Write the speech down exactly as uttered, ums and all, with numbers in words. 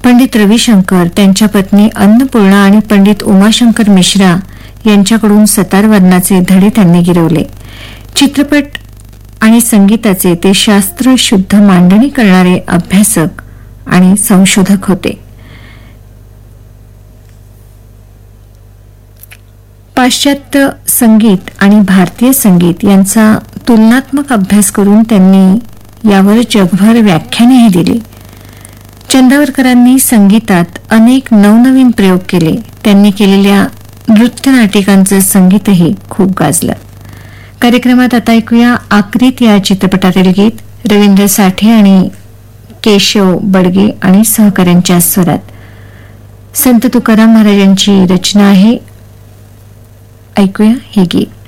पंडित रविशंकर, त्यांच्या पत्नी अन्नपूर्णा आणि पंडित उमाशंकर मिश्रा यांच्याकडून सतार वादनाचे धडे त्यांनी गिरवले. चित्रपट आणि संगीताचे ते शास्त्र शुद्ध मांडणी करणारे अभ्यासक आणि संशोधक होते. पाश्चात्य संगीत आणि भारतीय संगीत यांचा तुलनात्मक अभ्यास करून त्यांनी यावर जगभर व्याख्यानेही दिली. चंदावरकरांनी संगीतात अनेक नवनवीन प्रयोग केले. त्यांनी केलेल्या नृत्यनाटिकांचं संगीतही खूप गाजलं. कार्यक्रमात आता ऐकूया आक्रीत या चित्रपटातील गीत रवींद्र साठे आणि केशव बडगे आणि सहकाऱ्यांच्या स्वरात. संत तुकाराम महाराजांची रचना आहे. ऐकूया हे गीत.